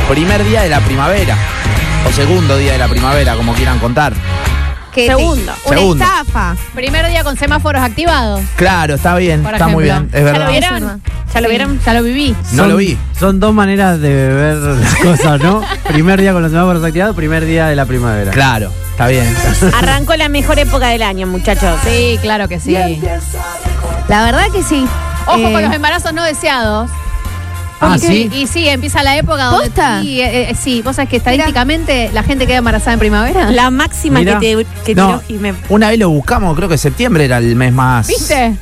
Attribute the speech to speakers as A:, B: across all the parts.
A: primer día de la primavera. O segundo día de la primavera, como quieran contar.
B: Segundo.
A: Segundo.
B: Una estafa.
C: Primer día con semáforos activados.
A: Claro, está bien,
C: Por
A: está muy bien,
C: ejemplo.
A: es
C: ¿Ya
A: verdad.
C: lo vieron? ¿Ya lo vieron? Ya lo viví.
A: No lo vi.
D: Son dos maneras de ver las cosas, ¿no? Primer día con los semáforos activados, primer día de la primavera.
A: Claro, está bien.
B: Arrancó la mejor época del año, muchachos.
C: Sí, claro que sí.
B: La verdad que sí.
C: Ojo con los embarazos no deseados.
D: Ah,
C: Porque-
D: ¿sí?
C: Y sí, empieza la época donde...
B: ¿Posta?
C: Sí, sí, vos sabés que estadísticamente la gente queda embarazada en primavera.
B: La máxima
D: Mirá.
B: que
A: No,
B: tiró Jimé.
A: una vez lo buscamos, creo que septiembre era el mes más...
C: ¿Viste?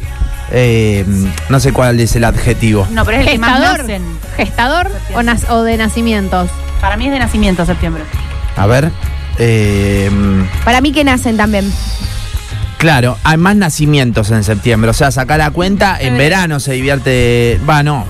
A: No sé cuál es el adjetivo.
E: No, pero es el que más
C: Gestador.
E: nacen.
C: ¿Gestador o de nacimientos?
E: Para mí es de nacimiento septiembre.
A: A ver.
B: Para mí que nacen también.
A: Claro, hay más nacimientos en septiembre. O sea, saca la cuenta, en verano se divierte.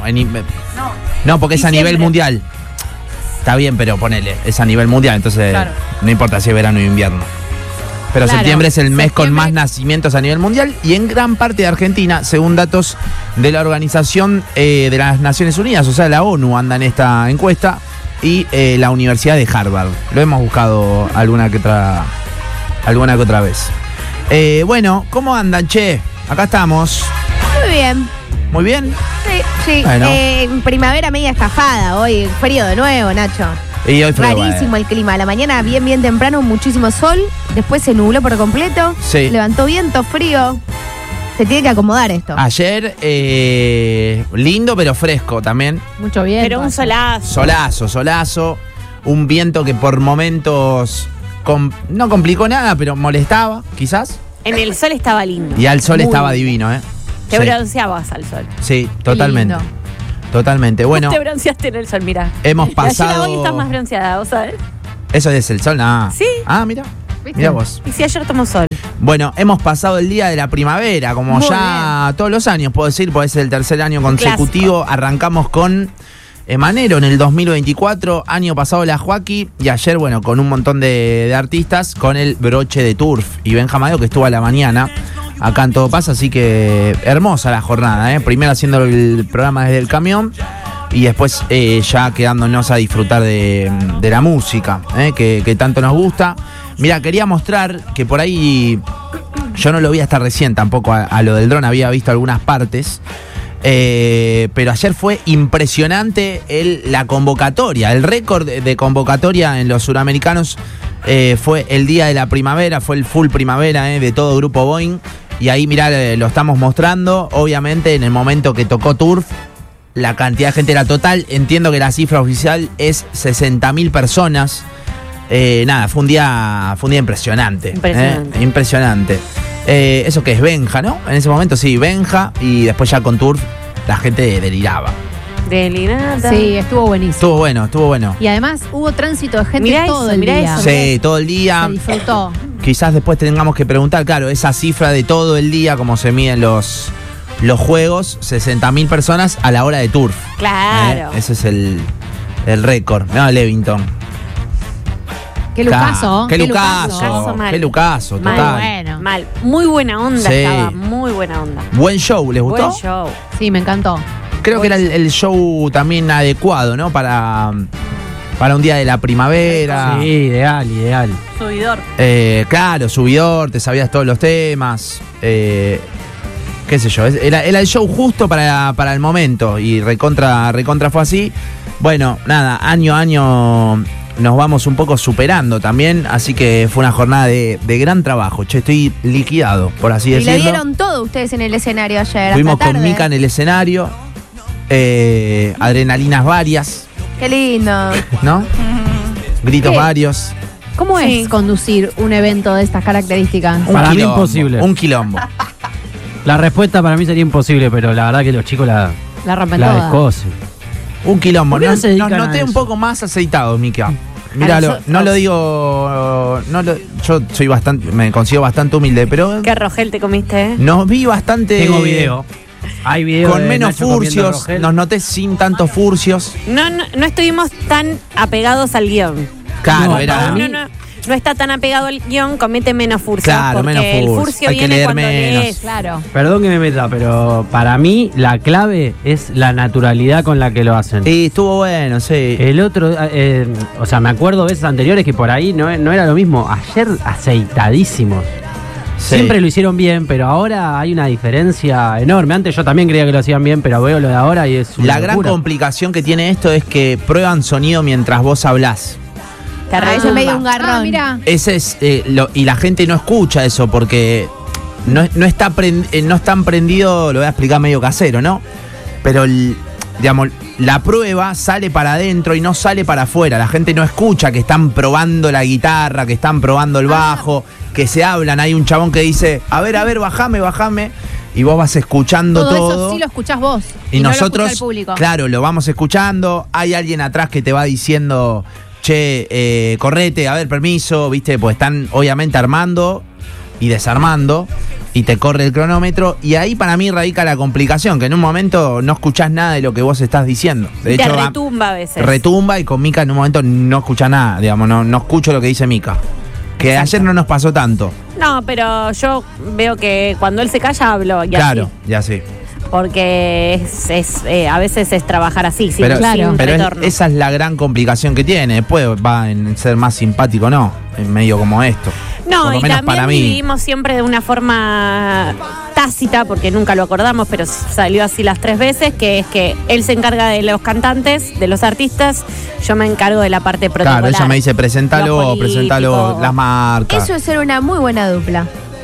A: No, porque es a
E: Diciembre.
A: nivel mundial. Está bien, pero ponele, es a nivel mundial, entonces
E: Claro.
A: no importa si es verano o invierno. Pero
C: Claro,
A: septiembre es el mes con
C: septiembre.
A: más nacimientos a nivel mundial y en gran parte de Argentina, según datos de la Organización de las Naciones Unidas, o sea, la ONU anda en esta encuesta y la Universidad de Harvard. Lo hemos buscado alguna que otra vez. Bueno, ¿cómo andan, che? Acá estamos.
B: Muy bien.
A: ¿Muy bien?
B: Sí, sí.
A: Bueno.
B: Primavera media estafada hoy. Frío de nuevo, Nacho.
A: Y hoy fue
B: Rarísimo el clima. A la mañana bien temprano, muchísimo sol. Después se nubló por completo.
A: Sí.
B: Levantó viento, frío. Se tiene que acomodar esto.
A: Ayer, lindo pero fresco también.
C: Mucho bien.
B: Pero un solazo.
A: Solazo. Un viento que por momentos no complicó nada, pero molestaba, quizás.
B: En el sol estaba lindo.
A: Y al sol
B: Muy
A: estaba
B: lindo.
A: divino, ¿eh?
B: Te
A: Sí.
B: bronceabas al sol.
A: Sí, totalmente.
C: lindo.
A: Totalmente. Bueno,
B: Te bronceaste en el sol, mira.
A: hemos
B: Ayer a hoy estás
A: pasado.
B: más bronceada, ¿vos sabés?
A: ¿Eso es el sol? Nada.
B: Sí.
A: Ah, mira.
C: ¿Viste?
A: Mira vos.
B: Y si ayer tomó sol.
A: Bueno, hemos pasado el día de la primavera, como
B: Muy
A: ya todos los años, puedo decir, porque es el tercer año consecutivo. Arrancamos con Manero en el 2024, año pasado la Joaquí, y ayer, bueno, con un montón de artistas, con el broche de Turf y Benjamadeo, que estuvo a la mañana acá en Todo Pasa, así que hermosa la jornada, ¿eh? Primero haciendo el programa desde el camión y después ya quedándonos a disfrutar de la música, que tanto nos gusta. Mira, quería mostrar que por ahí yo no lo vi hasta recién tampoco a lo del dron, había visto algunas partes. Pero ayer fue impresionante la convocatoria, el récord de convocatoria en los suramericanos. Fue el día de la primavera, fue el full primavera de todo Grupo Boeing. Y ahí, mirá, lo estamos mostrando. Obviamente, en el momento que tocó Turf, la cantidad de gente era total. Entiendo que la cifra oficial es 60.000 personas. Nada, fue un día impresionante.
B: Impresionante.
A: Impresionante. Eso que es Benja, ¿no? En ese momento sí, Benja. Y después ya con Turf, la gente deliraba.
B: Delinata.
C: Sí, estuvo buenísimo.
A: Estuvo bueno.
C: Y además hubo tránsito de gente
B: Mirá
C: todo
B: eso,
C: el
B: mirá
C: día.
B: eso.
A: Sí, todo el día.
C: Se disfrutó.
A: Quizás después tengamos que preguntar, claro, esa cifra de todo el día, como se miden los juegos, 60.000 personas a la hora de Turf.
B: Claro.
A: Ese es el récord. No, Levington.
C: Qué lucaso.
A: Qué
B: Lucaso
A: lucaso.
B: mal.
A: Qué lucaso,
B: Mal,
A: total.
C: bueno.
B: Mal. Muy buena onda
A: Sí.
B: estaba. Muy buena onda.
A: Buen show, ¿les gustó?
B: Buen show.
C: Sí, me encantó.
A: Creo que era el show también adecuado, ¿no? Para un día de la primavera.
D: Sí, ideal.
E: Subidor.
A: Claro, subidor, te sabías todos los temas. Qué sé yo, era el show justo para el momento y recontra fue así. Bueno, nada, año a año nos vamos un poco superando también, así que fue una jornada de gran trabajo. Che, estoy liquidado, por así
B: Y
A: decirlo.
B: le dieron todo ustedes en el escenario ayer.
A: Fuimos
B: hasta
A: con
B: tarde.
A: Mica en el escenario, adrenalinas varias,
B: Qué lindo.
A: ¿no? Gritos
C: ¿Qué?
A: varios.
C: ¿Cómo
B: Sí.
C: es conducir un evento de estas características?
D: Para mí
A: quilombo,
D: imposible.
A: Un quilombo.
D: La respuesta para mí sería imposible, pero la verdad que los chicos la
C: rompen
D: la
C: toda.
D: descosen.
A: Un quilombo.
D: ¿Por qué no se
A: Nos
D: dedican a
A: noté un
D: eso?
A: poco más aceitados, Mica. Míralo,
B: nosotros.
A: no lo digo. Yo soy me considero bastante humilde, pero
B: Qué rogel te comiste, ¿eh?
A: nos vi bastante.
D: Tengo video. Hay video
A: Con
D: de
A: menos
D: Nacho comiendo
A: furcios.
D: rogel.
A: Nos noté sin tantos furcios.
B: No estuvimos tan apegados al guión.
A: Claro,
D: No,
A: era.
D: para mí-
F: no está tan apegado al guión, comete menos furcios.
A: Claro,
F: porque
A: menos
F: el
A: furcio.
F: furcio
A: Hay que
F: viene
A: leer
F: cuando
A: menos.
F: lees.
C: Claro.
D: Perdón que me meta, pero para mí la clave es la naturalidad con la que lo hacen.
A: Sí, estuvo bueno, sí.
D: El otro, o sea, me acuerdo veces anteriores que por ahí no era lo mismo. Ayer aceitadísimos.
A: Sí.
D: Siempre lo hicieron bien, pero ahora hay una diferencia enorme. Antes yo también creía que lo hacían bien, pero veo lo de ahora y es una
A: La gran
D: locura.
A: complicación que tiene esto es que prueban sonido mientras vos hablás.
F: Te
B: A veces
F: retumba.
B: medio un garrón.
C: Ah, mira.
A: Ese es y la gente no escucha eso porque no están prendidos, lo voy a explicar medio casero, ¿no? Pero digamos, la prueba sale para adentro y no sale para afuera. La gente no escucha que están probando la guitarra, que están probando el bajo, que se hablan. Hay un chabón que dice, a ver, bajame. Y vos vas escuchando
C: Todo
A: todo.
C: eso sí lo escuchás vos.
A: Y
C: no
A: nosotros,
C: lo escucha el público.
A: claro, lo vamos escuchando. Hay alguien atrás que te va diciendo, che, correte, a ver, permiso, ¿viste? Pues están obviamente armando y desarmando y te corre el cronómetro. Y ahí para mí radica la complicación, que en un momento no escuchás nada de lo que vos estás diciendo. De
F: Te
A: hecho,
F: retumba a veces.
A: retumba y con Mica en un momento no escucha nada, digamos, no escucho lo que dice Mica. Que ayer no nos pasó tanto.
F: No, pero yo veo que cuando él se calla hablo. Y
A: Claro,
F: así.
A: ya sí.
F: Porque a veces es trabajar así, sin,
A: Pero,
F: sin
A: pero
F: retorno.
A: esa es la gran complicación que tiene. Después va en ser más simpático, no. En medio como esto.
F: No,
A: Por lo
F: y
A: menos
F: también
A: para mí.
F: vivimos siempre de una forma tácita, porque nunca lo acordamos, pero salió así las 3 veces, que es que él se encarga de los cantantes, de los artistas, yo me encargo de la parte protocolar.
A: Claro, ella me dice,
F: Lo
A: presentalo
F: político.
A: las marcas.
B: Eso es ser una muy buena dupla.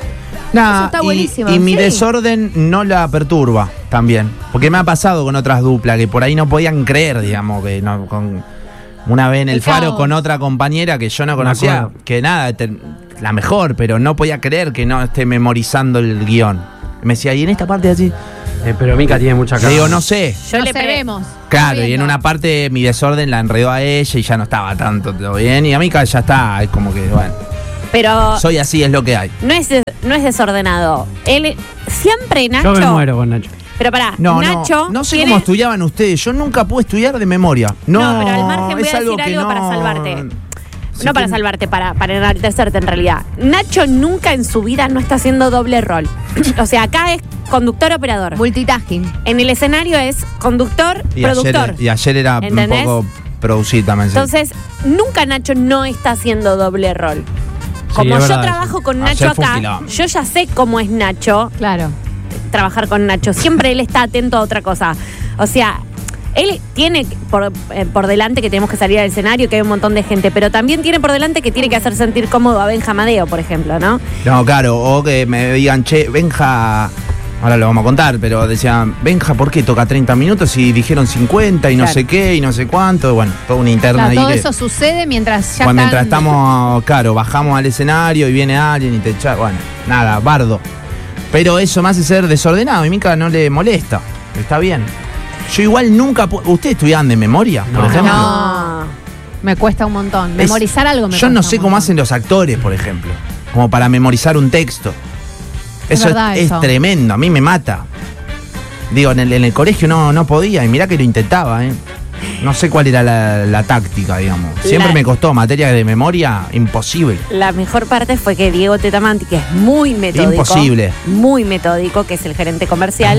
A: Nah,
B: eso está buenísimo,
A: Y mi
B: sí.
A: desorden no la perturba también. Porque me ha pasado con otras duplas que por ahí no podían creer, digamos, que no, con una vez en el Faro
C: caos.
A: con otra compañera que yo no
D: Me
A: conocía,
D: acuerdo.
A: que nada, la mejor, pero no podía creer que no esté memorizando el guión. Me decía, y en esta parte así,
D: Pero Mica tiene mucha
A: le
D: cara.
A: digo, no sé.
F: Yo
C: No
F: le
C: sabemos.
A: Claro, y en
C: Viendo.
A: una parte mi desorden la enredó a ella y ya no estaba tanto todo bien. Y a Mica ya está, es como que, bueno,
F: Pero
A: soy así, es lo que hay.
F: no es desordenado. Él siempre Nacho.
D: Yo me muero con Nacho.
F: Pero pará,
A: No,
F: Nacho
A: no sé
F: tiene-
A: cómo estudiaban ustedes. Yo nunca pude estudiar de memoria. No,
F: No, pero al margen voy
A: es
F: a
A: algo
F: decir
A: que
F: algo
A: no...
F: para salvarte.
A: Sí
F: No para
A: que-
F: salvarte, para enaltecerte en realidad. Nacho nunca en su vida no está haciendo doble rol. O sea, acá es conductor-operador.
B: Multitasking.
F: En el escenario es conductor-productor.
A: Y ayer era
F: ¿Entendés?
A: un poco producir también. sí.
F: Entonces, nunca Nacho no está haciendo doble rol. Como
D: es
F: yo
D: verdad
F: trabajo con
A: Ayer
F: Nacho
A: fue un
F: acá,
A: quilombo.
F: yo ya sé cómo es Nacho
C: Claro.
F: trabajar con Nacho. Siempre él está atento a otra cosa. O sea, él tiene por delante que tenemos que salir al escenario, que hay un montón de gente, pero también tiene por delante que tiene que hacer sentir cómodo a Benja Amadeo, por ejemplo, ¿no?
A: No, claro, o que me digan, che, Benja, ahora lo vamos a contar, pero decían, Benja, ¿por qué toca 30 minutos y dijeron 50 y no
F: Claro.
A: sé qué y no sé cuánto? Bueno, toda una interna
C: Claro,
A: ahí
C: todo
A: que...
C: eso sucede mientras ya
A: Bueno,
C: están...
A: mientras estamos, claro, bajamos al escenario y viene alguien y te echa, bueno, nada, bardo. Pero eso me hace ser desordenado y Mica no le molesta, está bien. Yo igual nunca, ¿ustedes estudiaban de memoria, por
D: No.
A: ejemplo?
F: No.
C: Me cuesta un montón.
A: Es-
C: Memorizar algo me
A: Yo no
C: cuesta
A: sé
C: un
A: cómo
C: montón.
A: hacen los actores, por ejemplo, como para memorizar un texto.
C: Es
A: Eso
C: verdad
A: es
C: eso.
A: tremendo, a mí me mata. Digo, en el colegio no podía, y mirá que lo intentaba, ¿eh? No sé cuál era la táctica, digamos. Siempre me costó, materia de memoria, imposible.
F: La mejor parte fue que Diego Tetamanti, que es muy metódico,
A: Imposible.
F: muy metódico, que es el gerente comercial,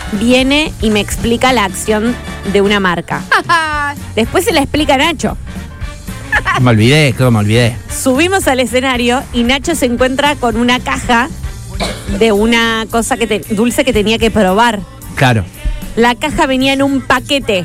F: viene y me explica la acción de una marca. Después se la explica a Nacho.
A: Me olvidé, creo que me olvidé.
F: Subimos al escenario y Nacho se encuentra con una caja de una cosa dulce que tenía que probar.
A: Claro.
F: La caja venía en un paquete.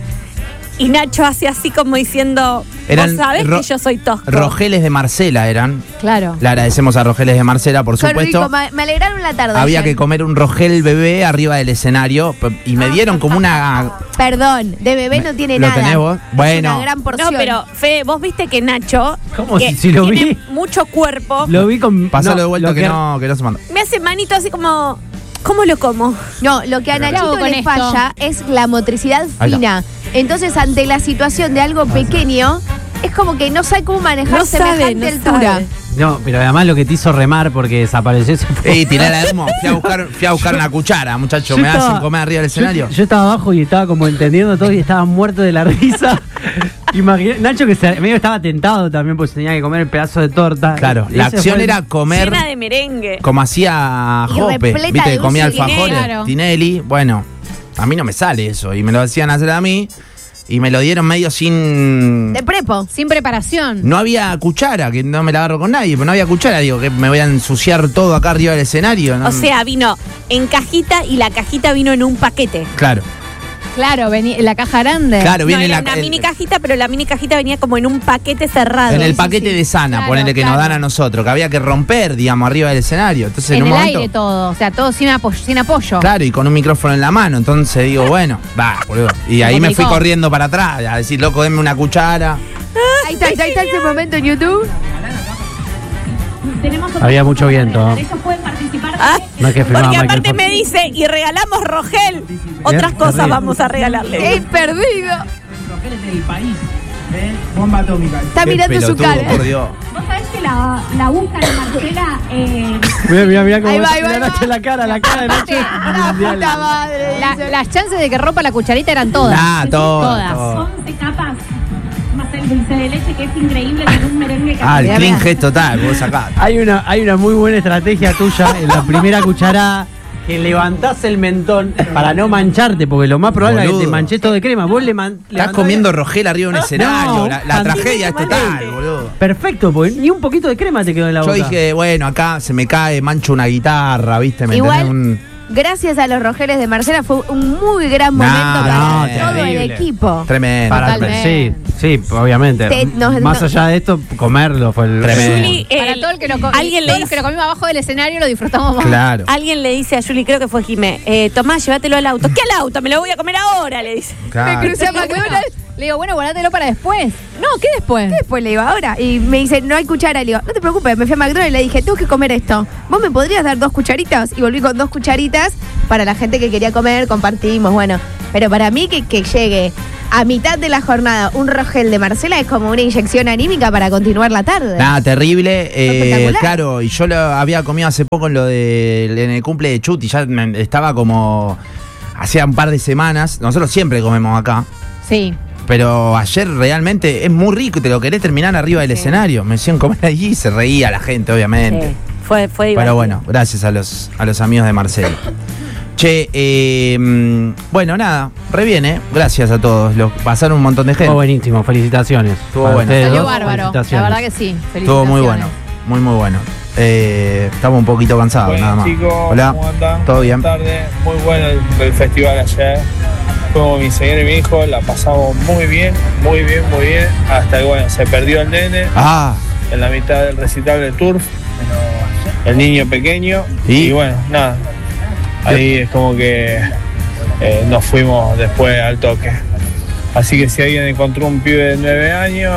F: Y Nacho hace así como diciendo,
A: Eran
F: vos sabés que yo soy tosco.
A: Rogeles de Marcela eran.
C: Claro.
A: Le agradecemos a Rogeles de Marcela, por
B: Qué
A: supuesto.
B: rico, me alegraron la tarde.
A: Había
B: ayer.
A: que comer un Rogel bebé arriba del escenario y me dieron como una...
B: Perdón, de bebé no tiene
A: ¿Lo
B: nada.
A: tenés vos?
B: Es
A: Bueno.
B: una gran porción.
F: No, pero Fede, vos viste que Nacho,
D: ¿Cómo
F: que
D: si lo
F: tiene
D: vi?
F: mucho cuerpo,
D: Lo vi con.
A: Pasalo
D: no,
A: de vuelta
D: lo
A: que no se mandó.
F: me hace manito así como, ¿cómo lo como?
B: No, lo que a
C: ¿qué hago
B: Nachito
C: con
B: le
C: esto?
B: falla es la motricidad
A: Ahí
B: fina. Entonces, ante la situación de algo pequeño, es como que no sabe cómo manejar
F: No sabe,
B: semejante
F: no
B: altura.
F: sabe.
D: No, pero además lo que te hizo remar porque desapareció ese
A: Ey, tirá la humo. Fui a buscar una cuchara, muchacho.
D: Yo
A: ¿Me
D: estaba-
A: hacen comer arriba del escenario?
D: Yo estaba abajo y estaba como entendiendo todo y estaba muerto de la risa. Nacho que medio estaba tentado también porque tenía que comer el pedazo de torta.
A: Claro, la
D: Ese
A: acción
D: fue
A: era comer
F: Llena de merengue.
A: como hacía
B: Y
A: Jope,
B: repleta
A: viste,
B: de
A: que comía
B: dulce de
A: alfajores,
C: claro.
A: Tinelli. Bueno, a mí no me sale eso y me lo hacían hacer a mí y me lo dieron medio sin...
B: De prepo.
C: Sin preparación.
A: No había cuchara, que no me la agarro con nadie, pero no había cuchara, digo, que me voy a ensuciar todo acá arriba del escenario. ¿no?
F: O sea, vino en cajita y la cajita vino en un paquete.
A: Claro,
C: Claro, la caja grande.
A: claro,
F: No,
A: viene
F: era
A: la...
F: una mini cajita, pero la mini cajita venía como en un paquete cerrado.
A: En el paquete de Sana,
C: Claro,
A: ponele que nos
C: claro.
A: dan a nosotros, que había que romper, digamos, arriba del escenario. Entonces,
C: En
A: en un
C: el
A: momento,
C: aire todo, o sea, todo sin apoyo.
A: claro, y con un micrófono en la mano. Entonces digo, bueno, va, boludo. Y ahí me fui
C: complicó.
A: corriendo para atrás, a decir, loco, denme una cuchara.
B: Ahí está ese momento en YouTube.
D: Había mucho viento.
E: Ellos pueden participar.
F: Ah,
D: No es que filmaba
F: porque
D: Michael
F: aparte
D: Fox.
F: me dice, y regalamos Rogel. Otras cosas
D: terrible.
F: vamos a regalarle.
B: ¡Ey, perdido!
G: del país, bomba atómica.
B: Está
A: Qué
B: mirando su
A: pelotudo,
B: cara.
A: por Dios.
E: Vos sabés que la buscan en Marcela.
D: Mira cómo
B: Ahí va,
D: mira
B: ahí va.
D: Nacho la cara de Nacho.
B: La puta madre. dice.
C: Las chances de que rompa la cucharita eran todas.
A: Nah, todo.
C: Todas.
A: todo.
E: 11 capas más el dulce de leche, que es increíble, con un merengue que
A: Ah, el
C: Mirá,
A: cringe
C: mirá.
A: es total, vos sacás.
D: Hay una muy buena estrategia tuya en la primera cucharada. Que levantás el mentón para no mancharte, porque lo más probable es que
A: Boludo.
D: te manches todo de crema. Vos
A: Estás comiendo Rogel arriba de un escenario.
D: No,
A: la tragedia es total,
D: antiguamente.
A: boludo.
D: Perfecto, porque ni un poquito de crema te quedó en la
A: Yo
D: boca.
A: dije, bueno, acá se me cae, mancho una guitarra, ¿viste? ¿Me
B: Igual,
A: entendés?
B: gracias a los Rogeles de Marcela fue un muy gran momento para todo el
D: terrible.
B: equipo.
A: Tremendo.
C: Totalmente.
D: Sí, obviamente. Más
B: no-
D: allá de esto, comerlo fue el
A: Tremendo.
F: Juli,
C: Para todo el que lo
F: alguien le
C: todos los que
F: dice,
C: lo comimos abajo del escenario lo disfrutamos más.
A: Claro.
F: alguien le dice a Juli, creo que fue Jimé, Tomás, llévatelo al auto. ¿Qué al auto? Me lo voy a comer ahora, le dice.
A: Claro.
B: Me crucé a McDonald's.
C: Le digo, bueno, guardátelo para después. No, ¿qué después?
B: Después le digo, ahora. Y me dice, no hay cuchara. Le digo, no te preocupes, me fui a McDonald's y le dije, tengo que comer esto. ¿Vos me podrías dar 2 cucharitas? Y volví con 2 cucharitas para la gente que quería comer, compartimos, bueno. Pero para mí que llegue a mitad de la jornada un Rogel de Marcela es como una inyección anímica para continuar la tarde.
A: Nada, terrible.
B: Espectacular.
A: Claro, y yo lo había comido hace poco en en el cumple de Chuti. Ya estaba como. Hacía un par de semanas. Nosotros siempre comemos acá.
C: Sí.
A: Pero ayer realmente es muy rico y te lo querés terminar arriba del escenario. Me decían comer allí y se reía la gente, obviamente.
F: Sí, fue divertido.
A: Pero bueno, gracias a los amigos de Marcelo. Che, bueno, nada, re bien, gracias a todos. Pasaron un montón de gente.
D: Estuvo buenísimo, felicitaciones.
A: Estuvo
D: Para
A: bueno.
D: ustedes
C: Salió
D: dos,
C: bárbaro. La
D: felicitaciones.
C: verdad que sí.
A: Estuvo muy bueno, muy bueno. Estamos un poquito cansados,
G: Bueno,
A: nada más.
G: chicos,
A: Hola,
G: ¿cómo andan?
A: ¿todo bien?
G: Buenas tardes. Muy bueno el festival ayer. Fuimos mi señor y mi hijo, la pasamos muy bien, muy bien, muy bien. Hasta que bueno, se perdió el nene
A: Ah,
G: en la mitad del recital de Turf, el niño pequeño.
A: ¿Y?
G: Y bueno, nada. Ahí es como que nos fuimos después al toque. Así que si alguien encontró un pibe de 9 años,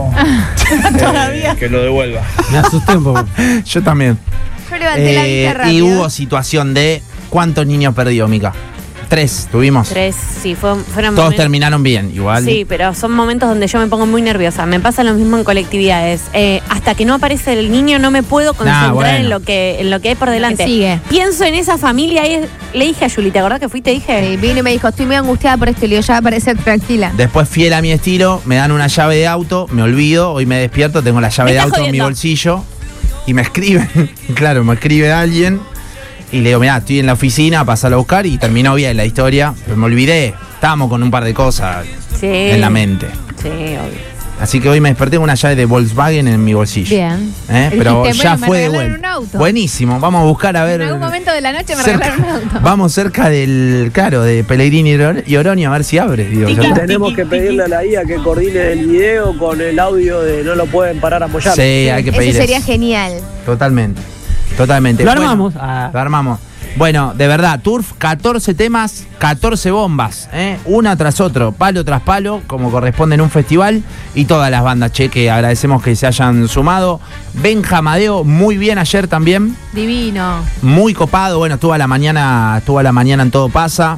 G: que lo devuelva.
D: Me asusté un poco.
A: yo también.
B: Yo levanté la vista
A: Y
B: rápido.
A: hubo situación de ¿cuántos niños perdió, Mica? 3 tuvimos.
F: 3, sí, fueron
A: Todos
F: momentos.
A: terminaron bien, igual.
F: Sí, pero son momentos donde yo me pongo muy nerviosa. Me pasa lo mismo en colectividades. Hasta que no aparece el niño no me puedo concentrar
A: bueno.
F: en lo que hay por delante.
C: que sigue.
F: Pienso en esa familia y le dije a Juli, ¿te acordás que fuiste? Dije,
B: Sí, vino y me dijo, estoy muy angustiada por esto. Y le digo, ya va a aparecer tranquila.
A: Después fiel a mi estilo, me dan una llave de auto, me olvido, hoy me despierto, tengo la llave
F: Me
A: de
F: estás
A: auto en mi
F: jodiendo.
A: bolsillo y me escriben, claro, me escribe alguien y le digo, mirá, estoy en la oficina, pasalo a buscar y terminó bien la historia, pero me olvidé, estábamos con un par de cosas
F: sí.
A: en la mente.
F: Sí, obvio.
A: Así que hoy me desperté con una llave de Volkswagen en mi bolsillo.
C: Bien.
A: Pero
C: Dijiste,
A: ya
C: bueno, me
A: fue de
C: regalaron
A: vuelta.
C: un auto.
A: Buenísimo, vamos a buscar a ver.
C: En algún momento de la noche me
A: cerca-
C: regalaron un auto.
A: Vamos cerca del, claro, de Pellegrini y Oroño a ver si abre. Digo, ya está.
H: Tenemos que pedirle a la IA que coordine el video con el audio de no lo pueden parar a apoyar.
A: Sí, hay que
B: Eso
A: pedir
B: sería
A: eso.
B: genial.
A: Totalmente. Totalmente.
D: Lo
A: Bueno,
D: armamos. Ah.
A: Lo armamos. Bueno, de verdad, Turf, 14 temas, 14 bombas, una tras otro, palo tras palo, como corresponde en un festival, y todas las bandas, che, que agradecemos que se hayan sumado. Benja Amadeo, muy bien ayer también,
C: Divino.
A: muy copado, bueno, estuvo a la mañana en Todo Pasa.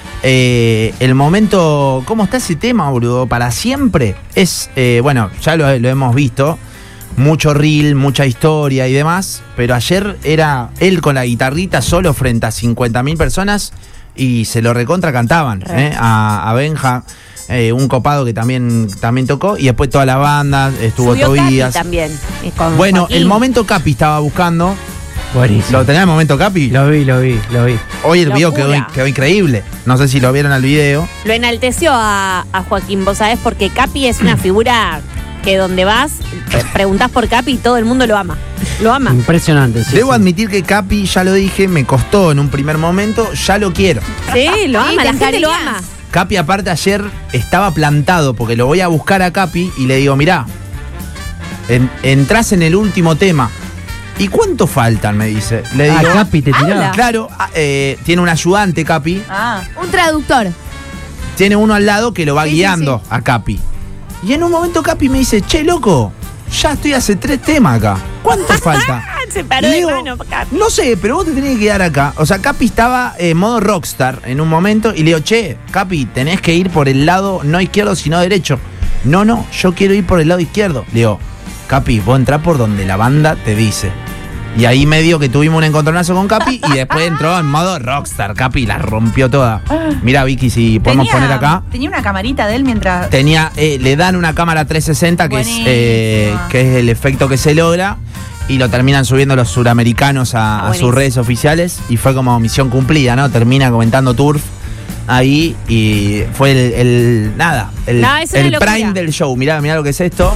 A: El momento, ¿cómo está ese tema, boludo? Para siempre, es, bueno, ya lo hemos visto, mucho reel, mucha historia y demás, pero ayer era él con la guitarrita solo frente a 50.000 personas y se lo recontra cantaban a Benja. un copado que también tocó, y después todas las bandas, estuvo
F: Subió
A: Tobías.
F: Capi también. Con
A: Bueno,
F: Joaquín.
A: el momento Capi estaba buscando.
D: Buenísimo.
A: ¿Lo tenía el momento Capi?
D: Lo vi.
A: Hoy el video
F: Locura.
A: quedó increíble. No sé si lo vieron al video.
F: Lo enalteció a Joaquín, vos sabés, porque Capi es una figura que donde vas, preguntás por Capi y todo el mundo lo ama. Lo ama.
D: Impresionante, sí.
A: Debo
D: sí.
A: admitir que Capi, ya lo dije, me costó en un primer momento, ya lo quiero.
F: Sí, lo
B: Sí,
F: ama,
B: te
F: la gente lo
B: encariñás.
F: ama.
A: Capi, aparte, ayer estaba plantado porque lo voy a buscar a Capi y le digo, mirá, entrás en el último tema. ¿Y cuánto faltan? Me dice. Le digo,
D: Capi te tiraba.
F: habla.
A: claro, tiene un ayudante, Capi.
B: Un traductor.
A: Tiene uno al lado que lo va
B: Sí, sí,
A: guiando a Capi. Y en un momento Capi me dice, che, loco, ya estoy hace 3 temas acá. ¿Cuánto falta?
F: Se paró
A: Le
F: de
A: digo,
F: mano, Capi.
A: no sé, pero vos te tenés que quedar acá. O sea, Capi estaba en modo rockstar en un momento y le digo, che, Capi, tenés que ir por el lado no izquierdo, sino derecho. No, yo quiero ir por el lado izquierdo. Le digo, Capi, vos entrás por donde la banda te dice. Y ahí medio que tuvimos un encontronazo con Capi y después entró en modo rockstar. Capi la rompió toda. Mira, Vicky, si podemos poner acá.
I: Tenía una camarita de él mientras.
A: Le dan una cámara 360
I: Buenísima.
A: que es el efecto que se logra, y lo terminan subiendo los suramericanos a
F: Buenísimo.
A: sus redes oficiales, y fue como misión cumplida, ¿no? Termina comentando Turf ahí y fue el
F: No, es una
A: el
F: locura.
A: prime del show. Mirá lo que es esto.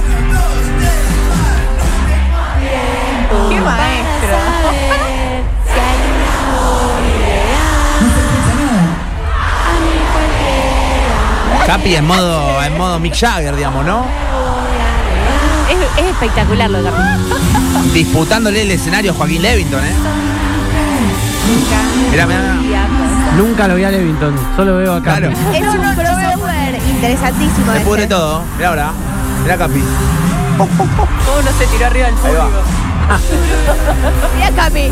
I: ¡Qué maestro!
A: Capi en modo Mick Jagger, digamos, ¿no?
F: Es espectacular lo de Capi.
A: Disputándole el escenario a Joaquín Levington, ¿eh? Mirá.
D: Nunca lo vi a Levington, solo veo a Capi.
A: Claro.
B: Es un crossover interesantísimo.
A: Se
B: ese.
A: pudre todo. Mirá ahora. Mirá Capi.
I: ¿Cómo no se tiró arriba del
A: Ahí va.
I: público?
B: Mira, Capi.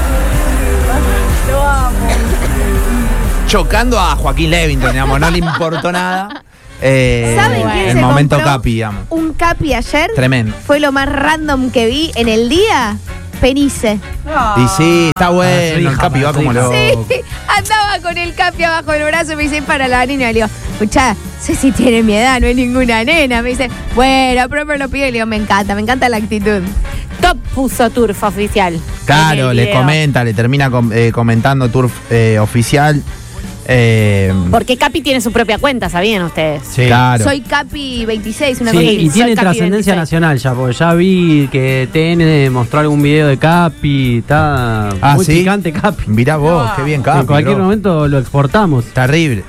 I: Lo amo.
A: Chocando a Joaquín Levington, digamos, no le importó nada.
B: ¿Saben quién
A: el
B: se
A: momento
B: compró
A: Capi, digamos.
B: un Capi ayer?
A: Tremendo.
B: Fue lo más random que vi en el día. Penice.
A: Y sí, está
D: su
A: bueno,
D: hija,
A: el Capi va
D: su
A: como
D: hija.
A: loco.
B: Sí, andaba con el Capi abajo del brazo y me dice, para la niña. Le digo, escuchá, sé si tiene mi edad, no es ninguna nena. Me dice, bueno, pero me lo pide. Y le digo, me encanta la actitud.
F: Top puso Turf oficial.
A: Claro,
F: en el
A: le
F: video.
A: comenta, le termina comentando Turf oficial.
F: Porque Capi tiene su propia cuenta, ¿sabían ustedes?
D: Sí.
A: Claro.
B: Soy Capi 26, una
D: Sí,
B: cosa
D: y
B: así.
D: tiene
F: Soy Capi
D: trascendencia
F: 26.
D: nacional ya, porque ya vi que TN mostró algún video de Capi, está muy
A: ¿sí?
D: picante Capi.
A: Mirá vos, qué bien Capi.
D: En cualquier
A: bro.
D: momento lo exportamos.
A: Terrible.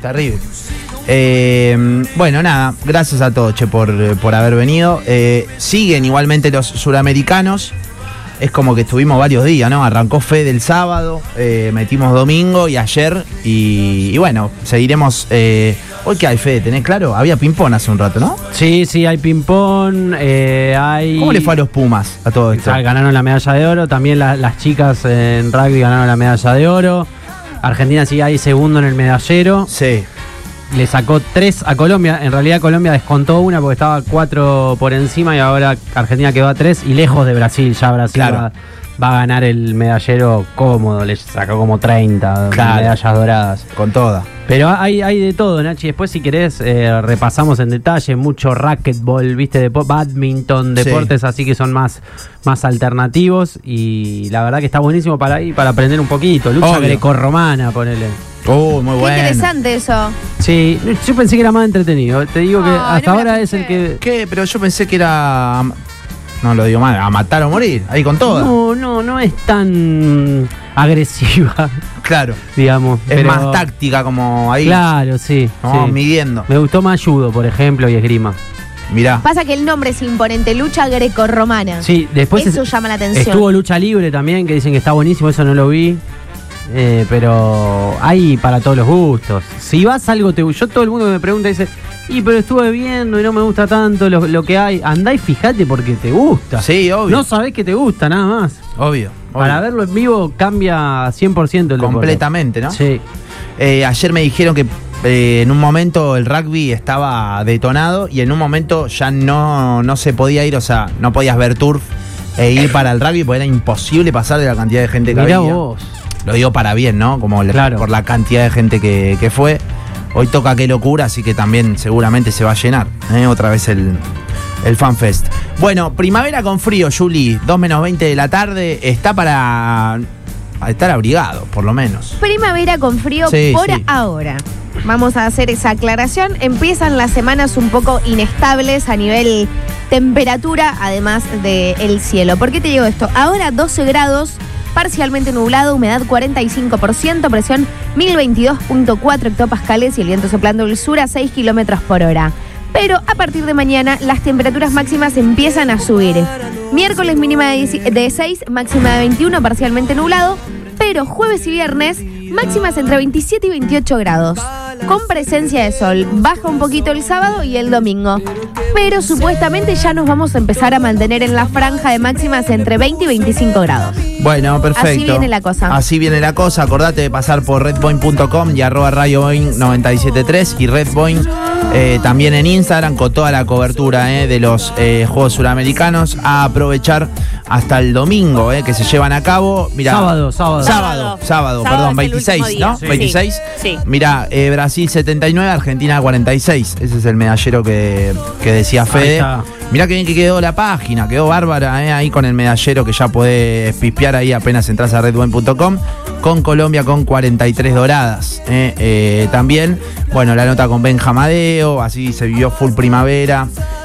A: Bueno, nada, gracias a todos, che, por haber venido. Siguen igualmente los suramericanos. Es como que estuvimos varios días, ¿no? Arrancó Fede el sábado, metimos domingo y ayer. Y bueno, seguiremos. Hoy que hay, Fede, ¿tenés claro? Había ping-pong hace un rato, ¿no?
D: Sí, hay ping-pong, hay...
A: ¿Cómo le fue a los Pumas a todo esto?
D: Ganaron la medalla de oro, también las chicas en rugby ganaron la medalla de oro. Argentina sigue ahí segundo en el medallero.
A: Sí.
D: Le sacó 3 a Colombia. En realidad Colombia descontó una porque estaba 4 por encima y ahora Argentina quedó a 3 y lejos de Brasil. Ya Brasil
A: Claro.
D: va a ganar el medallero cómodo. Le sacó como 30
A: Claro.
D: medallas doradas.
A: Con toda.
D: Pero hay de todo, Nachi. Después, si querés, repasamos en detalle. Mucho racquetball, viste, badminton,
A: Sí.
D: deportes así que son más alternativos. Y la verdad que está buenísimo para ir, para aprender un poquito. Lucha
A: Obvio.
D: grecorromana, ponele.
A: Muy
B: Qué
A: bueno.
B: interesante eso.
D: Sí, yo pensé que era más entretenido. Te digo que
B: No,
D: hasta
B: no me la
D: ahora es el
B: pensé.
D: que...
A: ¿Qué? Pero yo pensé que era. No lo digo mal, a matar o morir. Ahí con toda.
D: No es tan agresiva,
A: Claro.
D: digamos.
A: Es
D: pero-
A: más táctica, como ahí.
D: Claro, sí.
A: Vamos
D: sí.
A: midiendo.
D: Me gustó más judo, por ejemplo, y esgrima.
A: Mirá.
B: Pasa que el nombre es imponente, lucha grecorromana.
D: Sí, después
B: Eso llama la atención.
D: estuvo lucha libre también, que dicen que está buenísimo, eso no lo vi. Pero hay para todos los gustos. Si vas algo, yo todo el mundo que me pregunta dice, pero estuve viendo y no me gusta tanto lo que hay. Andá y fíjate porque te gusta.
A: Sí, obvio.
D: No sabés que te gusta, nada más.
A: Obvio.
D: Para verlo en vivo cambia 100% el deporte.
A: Completamente, ¿no?
D: Sí.
A: Ayer me dijeron que en un momento el rugby estaba detonado y en un momento ya no se podía ir, o sea, no podías ver turf e ir para el rugby porque era imposible pasar de la cantidad de gente que
D: Mirá
A: había.
D: vos.
A: Lo digo para bien, ¿no? Como
D: Claro.
A: por la cantidad de gente que fue. Hoy toca Qué Locura, así que también seguramente se va a llenar otra vez el FanFest. Bueno, primavera con frío, Juli, 2 menos 20 de la tarde, está para estar abrigado, por lo menos.
B: Primavera con frío
A: Sí,
B: por
A: sí.
B: ahora. Vamos a hacer esa aclaración. Empiezan las semanas un poco inestables a nivel temperatura, además del cielo. ¿Por qué te digo esto? Ahora 12 grados, parcialmente nublado, humedad 45%, presión 1022.4 hectopascales y el viento soplando del sur a 6 kilómetros por hora. Pero a partir de mañana las temperaturas máximas empiezan a subir. Miércoles mínima de 6, máxima de 21, parcialmente nublado. Pero jueves y viernes máximas entre 27 y 28 grados. Con presencia de sol. Baja un poquito el sábado y el domingo. Pero supuestamente ya nos vamos a empezar a mantener en la franja de máximas entre 20 y 25 grados.
A: Bueno, perfecto.
B: Así viene la cosa.
A: Así viene la cosa. Acordate de pasar por redboing.com y @radioboing973 y redboing también en Instagram con toda la cobertura de los Juegos Suramericanos. A aprovechar hasta el domingo que se llevan a cabo. Mirá, Sábado, perdón, 26, ¿no?
F: Sí.
A: 26.
F: Sí.
A: Mirá, Brasil 79, Argentina 46. Ese es el medallero que decía Fede.
D: está.
A: Mirá que bien que quedó la página, quedó bárbara ahí con el medallero que ya podés pispear ahí apenas entras a redboing.com. Con Colombia con 43 doradas. También, bueno, la nota con Benjamadeo, así se vivió full primavera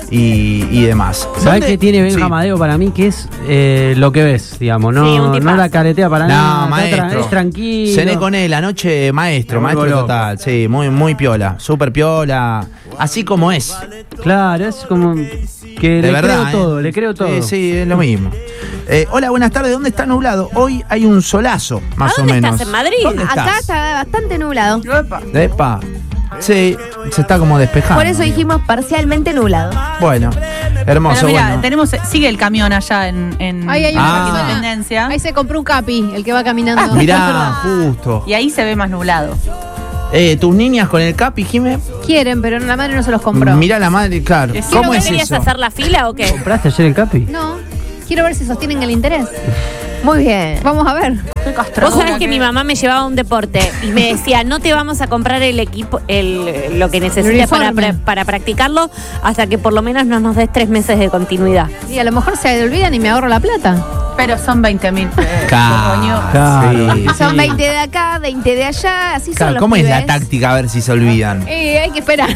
A: y demás.
D: ¿Sabés
A: ¿Dónde?
D: qué tiene
A: Sí.
D: Benjamadeo para mí? Que es lo que ves, digamos.
F: Sí, un
D: No,
F: tipazo.
D: no la caretea para
A: No,
D: nada.
A: maestro.
D: Es tranquilo.
A: Cené con él anoche, maestro
D: Me vuelvo loco.
A: total. Sí, muy piola, súper piola. Así como es.
D: Claro, es como que
A: De
D: le
A: verdad.
D: creo todo, le creo todo.
A: Sí, es lo mismo. Hola, buenas tardes. ¿Dónde está nublado? Hoy hay un solazo, más
F: ¿A dónde
A: o menos.
F: estás? ¿En Madrid?
A: ¿Dónde
B: Acá
A: estás?
B: está bastante nublado.
A: Epa. Sí, se está como despejando.
B: Por eso dijimos parcialmente nublado.
A: Bueno, hermoso.
I: Pero mira,
A: bueno.
I: sigue el camión allá en
C: Ahí hay una persona.
I: Independencia.
C: Ahí se compró un capi, el que va caminando.
A: Mirá, justo.
I: Y ahí se ve más nublado.
A: ¿Tus niñas con el capi, Jimé?
C: Quieren, pero la madre no se los compró.
A: Mirá la madre, claro. ¿Cómo
F: ¿No
A: es
F: querías
A: eso?
F: hacer la fila o qué?
D: ¿Compraste ayer el capi?
C: No, quiero ver si sostienen el interés.
B: Muy bien.
C: Vamos a ver.
F: Vos sabés que mi mamá me llevaba a un deporte y me decía, no te vamos a comprar el equipo, lo que necesites
C: uniforme.
F: para practicarlo hasta que por lo menos no nos des 3 meses de continuidad.
C: Y a lo mejor se olvidan y me ahorro la plata.
I: Pero son 20.000
D: Claro.
A: Sí,
B: Son
A: sí.
B: 20 de acá, 20 de allá, así son
A: Claro,
B: los
A: ¿cómo es la
B: pibes.
A: táctica? A ver si se olvidan.
C: Hay que esperar.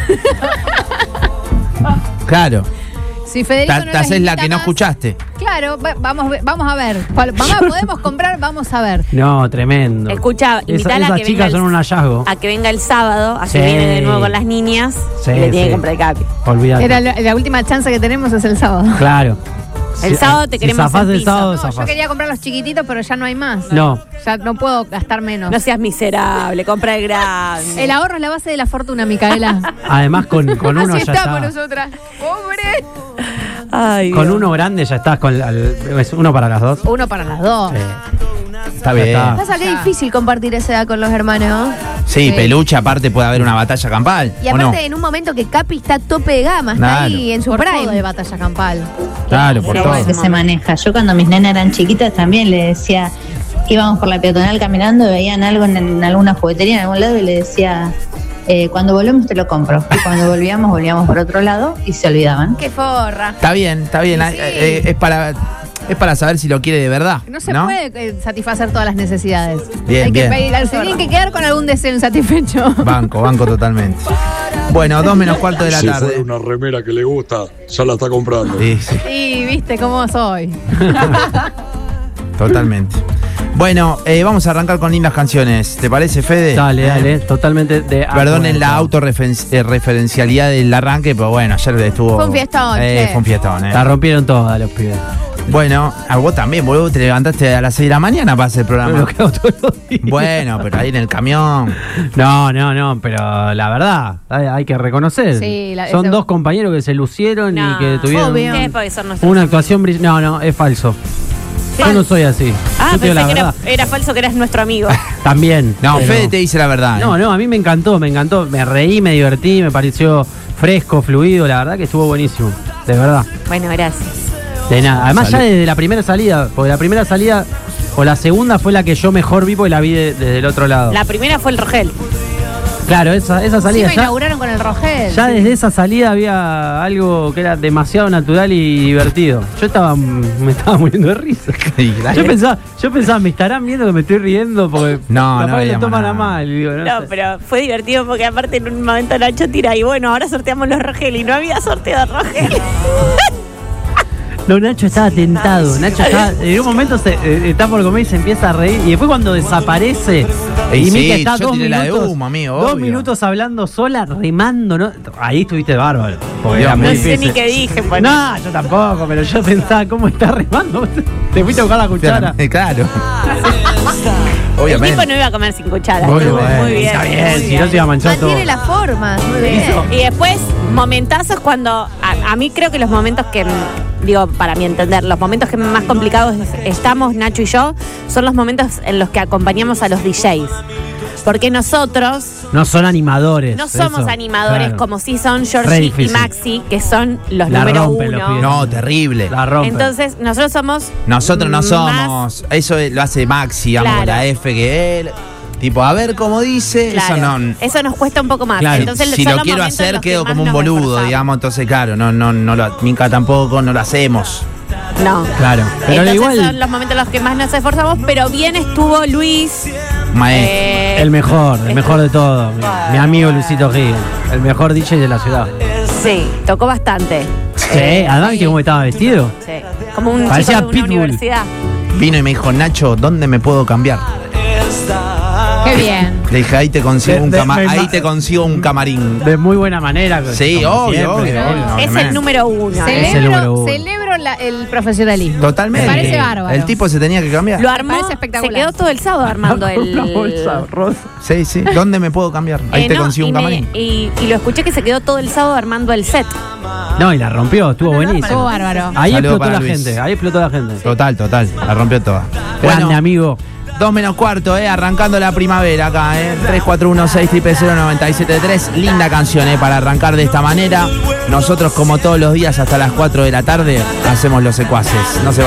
A: Claro.
C: Si Federico no
A: Te
C: las
A: haces la
C: invita
A: que no
C: más,
A: escuchaste.
C: Claro, vamos a ver. Mamá, ¿podemos comprar? Vamos a ver.
D: No, tremendo.
F: Escucha, invitala a
D: Esas
F: que
D: chicas
F: venga
D: son un hallazgo.
F: a que venga el sábado, así
D: Sí.
F: viene de nuevo con las niñas
D: Sí,
F: y le tiene
D: sí.
F: que comprar el capi.
D: Olvídate.
C: Era la última chance que tenemos es el sábado.
D: Claro.
F: El sábado te queremos
D: Si zafás
F: en
D: del
F: piso.
D: sábado,
C: No, yo
D: zafás.
C: quería comprar los chiquititos, pero ya no hay más.
D: No.
C: Ya no puedo gastar menos.
F: No seas miserable, compra el grande.
C: El ahorro es la base de la fortuna, Micaela.
D: Además, con uno
B: Así
D: ya
B: estamos
D: está.
B: nosotras. Pobre.
F: Ay,
D: Con
F: Dios.
D: uno grande ya estás con es uno para las dos.
C: Uno para las dos.
A: Está
D: Ya
A: bien.
D: está.
B: Pasa que es difícil compartir esa edad con los hermanos.
A: Sí, peluche, aparte puede haber una batalla campal.
B: Y
A: ¿o
B: aparte,
A: no?
B: en un momento que Capi está a tope de gama, está
A: Claro.
B: ahí en su
C: Por todo de
B: prime.
C: batalla campal.
A: Claro, por
F: Sí,
A: todo.
F: bueno.
J: que se maneja. Yo cuando mis nenas eran chiquitas también le decía, íbamos por la peatonal caminando, veían algo en alguna juguetería en algún lado y le decía, cuando volvemos te lo compro. Y cuando volvíamos por otro lado y se olvidaban.
B: Qué forra.
A: Está bien, está bien.
B: Sí.
A: Es para saber si lo quiere de verdad.
C: No se puede satisfacer todas las necesidades.
A: Bien,
C: Hay que
A: bien.
C: se tienen que quedar con algún deseo insatisfecho.
A: Banco totalmente. Bueno, 2 menos cuarto de la
K: Si
A: tarde.
K: fuera una remera que le gusta, ya la está comprando.
A: Sí, sí,
C: Sí, viste cómo soy.
A: totalmente. Bueno, vamos a arrancar con lindas canciones. ¿Te parece, Fede?
D: Dale, totalmente de
A: Perdonen la autorreferencialidad del arranque, pero bueno, ayer estuvo.
B: Fue un fiestón, che.
A: Fue un fiestón,
D: La rompieron todas los pibes.
A: Bueno, a vos también, vos te levantaste a las 6 de la mañana para hacer el
D: Pero
A: programa.
D: lo que hago todos los días.
A: Bueno, pero ahí en el camión.
D: No, pero la verdad, hay que reconocer.
C: Sí,
D: son
C: ese-
D: dos compañeros que se lucieron
F: No,
D: y que tuvieron
B: obvio.
F: Sí, porque son nuestros
D: una
F: amigos.
D: actuación brillante. No, es falso. Yo no soy así.
F: Ah,
D: Yo te digo
F: pensé
D: la
F: que
D: verdad.
F: era falso que eras nuestro amigo.
D: También.
A: No,
D: pero-
A: Fede te dice la verdad.
D: No, a mí me encantó. Me reí, me divertí, me pareció fresco, fluido. La verdad que estuvo buenísimo. De verdad.
F: Bueno, gracias.
D: De nada. Además,
A: Salud.
D: ya desde la primera salida, porque la primera salida o la segunda fue la que yo mejor vi porque la vi desde el otro lado.
F: La primera fue el Rogel.
D: Claro, esa
C: Sí,
D: salida
C: me
D: ya.
C: inauguraron con el Rogel.
D: Ya
C: sí.
D: desde esa salida había algo que era demasiado natural y divertido. Me estaba muriendo de risa. Yo pensaba, me estarán viendo que me estoy riendo porque
A: No,
D: capaz
A: no
D: que lo
A: veíamos
D: toman
A: nada.
D: a mal. Digo, no
F: No,
D: sé.
F: pero fue divertido porque aparte en un momento Nacho tira y bueno, ahora sorteamos los Rogel y no había sorteo de Rogel.
D: No, Nacho estaba tentado. Nacho estaba, en un momento está por comer y se empieza a reír. Y después cuando desaparece
A: Y sí,
D: Mica está
A: yo
D: 2
A: tiré la de
D: minutos,
A: humo, amigo,
D: 2
A: obvio.
D: minutos hablando sola, remando, ¿no? Ahí estuviste bárbaro. Porque
A: Dios
D: era muy
A: mío.
F: No sé
D: difícil.
F: ni qué dije. Pues.
D: No, yo tampoco, pero yo pensaba, ¿cómo está remando? Te fuiste a buscar la cuchara.
A: Claro.
F: El
A: Obviamente.
F: tipo no iba a comer sin cuchara.
D: Muy
F: Estuvo
D: bien,
F: muy bien.
D: está bien,
F: muy
D: si
F: bien.
D: no se iba a manchar todo.
B: Mantiene la forma. Muy bien.
F: Y después, momentazos cuando. A mí creo que los momentos que. Digo, para mi entender, los momentos que más complicados estamos, Nacho y yo, son los momentos en los que acompañamos a los DJs. Porque nosotros
D: No son animadores.
F: no somos
D: eso,
F: animadores
D: claro.
F: como si son
D: Re
F: Georgie y
D: difícil.
F: Maxi, que son los
D: La
F: número
D: rompen los
F: uno.
D: pibes.
A: No, terrible.
D: La rompen.
F: Entonces, nosotros somos.
A: Nosotros no
F: más-
A: somos. Eso lo hace Maxi, digamos,
F: Claro.
A: la F que él. Tipo, a ver cómo dice.
F: Claro,
A: Eso no.
F: eso nos cuesta un poco más.
D: Claro.
F: Entonces,
A: Si
F: son
A: lo
F: los
A: quiero
F: momentos en
A: hacer,
F: los que
A: quedo
F: más
A: como un
F: nos
A: boludo,
F: esforzamos.
A: digamos. Entonces, claro, no lo, Mica tampoco, no lo hacemos.
F: No.
D: Claro. Pero
F: Entonces
D: igual,
F: son los momentos en los que más nos esforzamos, pero bien estuvo Luis.
A: Maestro.
D: el mejor de todo. Mi amigo Luisito Gil, el mejor DJ de la ciudad.
F: Sí, tocó bastante.
D: Sí, además que cómo estaba vestido.
F: Sí. Como un
D: Parecía
F: chico de una
D: Pitbull.
F: universidad.
A: Vino y me dijo, Nacho, ¿dónde me puedo cambiar?
C: Qué bien.
A: Le dije, ahí te consigo
D: me
A: ahí
D: ima-
A: te consigo un camarín.
D: De muy buena manera.
A: Sí,
D: como
A: obvio,
D: siempre.
A: obvio.
F: Es
A: obviamente.
F: el número uno.
D: Es el número uno.
C: Celebro el profesionalismo.
A: Totalmente.
C: Me parece bárbaro.
A: El tipo se tenía que cambiar.
F: Lo armó,
C: parece
F: se
C: espectacular.
F: quedó todo el sábado armando
D: Una
F: el.
D: bolsa rosa.
A: Sí, sí. ¿Dónde me puedo cambiar? Ahí te
F: no,
A: consigo un
F: y me-
A: camarín.
F: y lo escuché que se quedó todo el sábado armando el set.
D: No, y la rompió, estuvo
C: Estuvo
D: buenísimo.
C: bárbaro.
D: Ahí
A: Saludo
D: explotó
A: para
D: la
A: Luis.
D: gente, ahí explotó la gente.
A: Total. La rompió toda.
D: Grande
A: Bueno,
D: amigo.
A: 2 menos cuarto, arrancando la primavera acá, 341-600-973. Linda canción, para arrancar de esta manera. Nosotros, como todos los días, hasta las 4 de la tarde, hacemos los secuaces. No se